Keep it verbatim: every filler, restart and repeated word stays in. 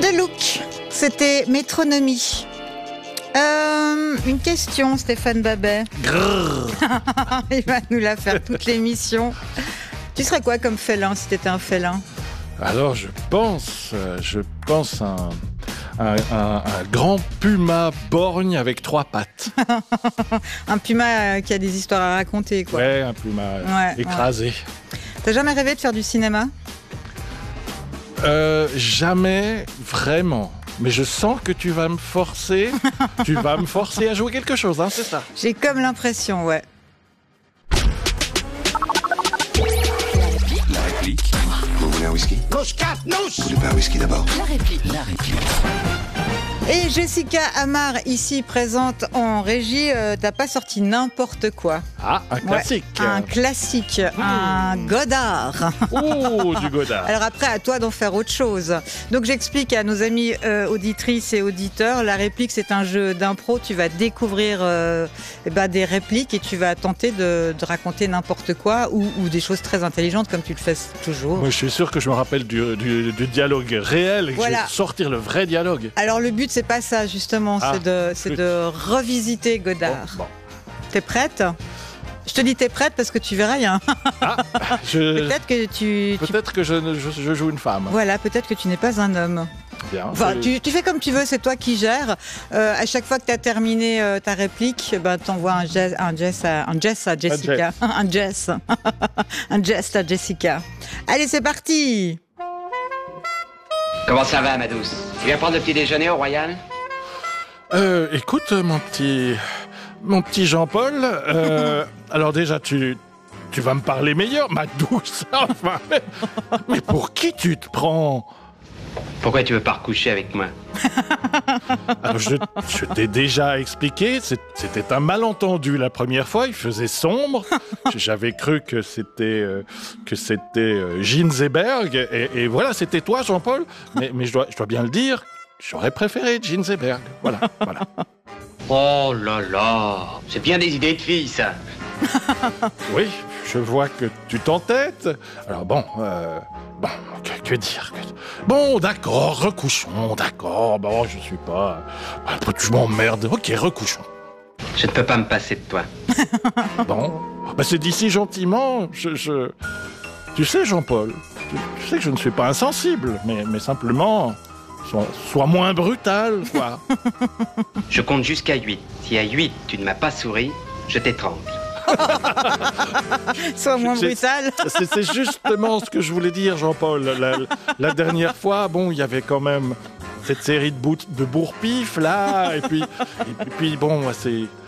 De Look, c'était Métronomie. Euh, une question, Stéphane Babet. Il va nous la faire toute l'émission. Tu serais quoi comme félin si t'étais un félin? Alors je pense, euh, je pense un, un, un, un grand puma borgne avec trois pattes. Un puma qui a des histoires à raconter, quoi. Ouais, un puma Ouais, écrasé. Ouais. T'as jamais rêvé de faire du cinéma? Euh, jamais vraiment. Mais je sens que tu vas me forcer, tu vas me forcer à jouer quelque chose, hein, c'est ça? J'ai comme l'impression, ouais. La réplique. Vous voulez un whisky? Vous voulez pas un whisky d'abord? La réplique. La réplique. Et Jessica Amar, ici présente en régie, euh, t'as pas sorti n'importe quoi. Ah, un classique. Ouais, un classique, mmh. un Godard. Oh, du Godard. Alors après, à toi d'en faire autre chose. Donc j'explique à nos amis euh, auditrices et auditeurs, la réplique c'est un jeu d'impro, tu vas découvrir euh, eh ben, des répliques et tu vas tenter de, de raconter n'importe quoi ou, ou des choses très intelligentes comme tu le fais toujours. Moi je suis sûr que je me rappelle du, du, du dialogue réel et que Voilà. je vais sortir le vrai dialogue. Alors le but c'est pas ça justement, Ah, c'est de, c'est de revisiter Godard. Bon, bon. T'es prête? Je te dis t'es prête parce que tu verras, il y a un... Ah, je... peut-être que tu... tu- Peut-être que je, je, je joue une femme. Voilà, peut-être que tu n'es pas un homme. Bien. Enfin, Je- tu, tu fais comme tu veux, c'est toi qui gères. Euh, à chaque fois que tu as terminé euh, ta réplique, ben, t'envoies un jazz, un, jazz à, un jazz à Jessica. Un jazz. Un jazz à Jessica. Allez, c'est parti! Comment ça va, ma douce? Tu viens prendre le petit déjeuner au Royal? Euh, écoute, mon petit, mon petit Jean-Paul, euh, alors déjà, tu, tu vas me parler meilleur, ma douce. Enfin, mais, mais pour qui tu te prends? Pourquoi tu veux pas recoucher avec moi? Alors, je, je t'ai déjà expliqué, c'est- c'était un malentendu la première fois, il faisait sombre. J'avais cru que c'était euh, que c'était euh, Ginzberg, et, et voilà, c'était toi, Jean-Paul. Mais, mais je, dois, je dois bien le dire, j'aurais préféré Ginzberg. Voilà, voilà. Oh là là, c'est bien des idées de filles, ça. Oui, je vois que tu t'entêtes. Alors bon, euh, bon, que, que dire que- Bon, d'accord, recouchons, d'accord. Bon, je suis pas... Un peu, tu m'emmerdes. Ok, recouchons. Je ne peux pas me passer de toi. Bon, bah c'est d'ici gentiment. Je, je... Tu sais, Jean-Paul, tu, tu sais que je ne suis pas insensible, mais, mais simplement... Sois, sois moins brutal, quoi. Je compte jusqu'à huit. Si à huit, tu ne m'as pas souri, je t'étrangle. Sois moins C'est- brutal. C'est c'est justement ce que je voulais dire, Jean-Paul. La, la dernière fois, bon, il y avait quand même cette série de, bout, de bourre-pif, là, et puis, et puis bon, c'est